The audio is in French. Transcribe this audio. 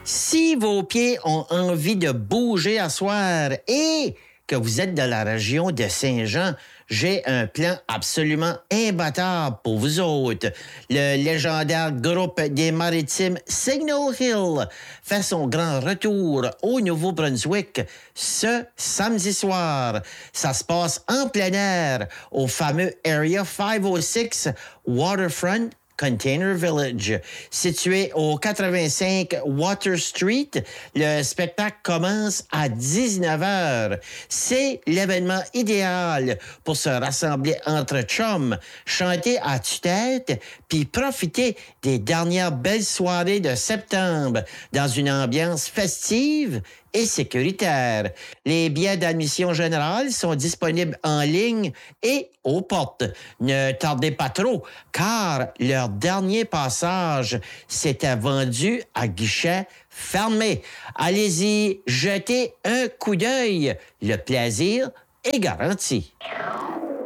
Si vos pieds ont envie de bouger à soir et que vous êtes de la région de Saint-Jean, j'ai un plan absolument imbattable pour vous autres. Le légendaire groupe des Maritimes Signal Hill fait son grand retour au Nouveau-Brunswick ce samedi soir. Ça se passe en plein air au fameux Area 506 Waterfront Container Village. Situé au 85 Water Street, le spectacle commence à 19h. C'est l'événement idéal pour se rassembler entre chums, chanter à tue-tête, puis profiter des dernières belles soirées de septembre dans une ambiance festive et sécuritaire. Les billets d'admission générale sont disponibles en ligne et aux portes. Ne tardez pas trop, car leur dernier passage s'était vendu à guichet fermé. Allez-y, jetez un coup d'œil. Le plaisir est garanti.